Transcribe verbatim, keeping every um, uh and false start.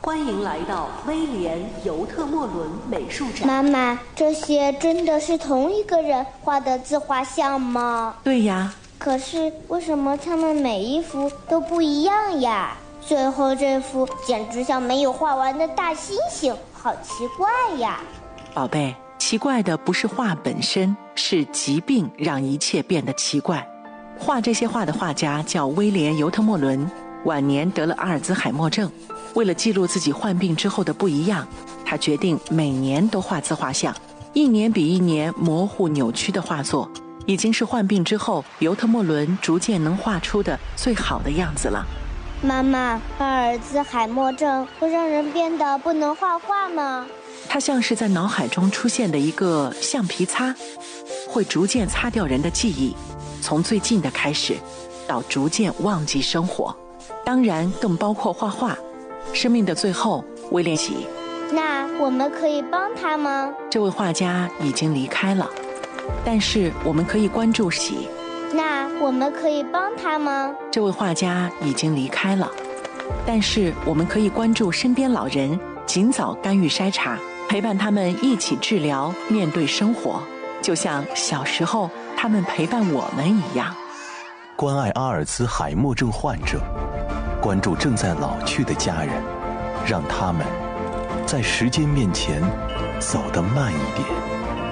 欢迎来到威廉·尤特莫伦美术展。 妈妈，这些真的是同一个人画的自画像吗？ 对呀。 可是为什么他们每一幅都不一样呀？最后这幅简直像没有画完的大猩猩，好奇怪呀！ 宝贝，奇怪的不是画本身，是疾病让一切变得奇怪。画这些画的画家叫威廉·尤特莫伦，晚年得了阿尔兹海默症。为了记录自己患病之后的不一样，他决定每年都画自画像，一年比一年模糊扭曲的画作，已经是患病之后尤特莫伦逐渐能画出的最好的样子了。 妈妈，阿尔兹海默症会让人变得不能画画吗？ 它像是在脑海中出现的一个橡皮擦，会逐渐擦掉人的记忆，从最近的开始到逐渐忘记生活，当然更包括画画。生命的最后，威廉喜。 那我们可以帮他吗？ 这位画家已经离开了，但是我们可以关注喜。 那我们可以帮他吗？ 这位画家已经离开了，但是我们可以关注身边老人，尽早干预筛查，陪伴他们一起治疗，面对生活，就像小时候他们陪伴我们一样。 关爱阿尔兹海默症患者，关注正在老去的家人，让他们在时间面前走得慢一点。